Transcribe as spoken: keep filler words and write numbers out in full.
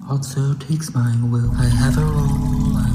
heart so takes my will. I have a role.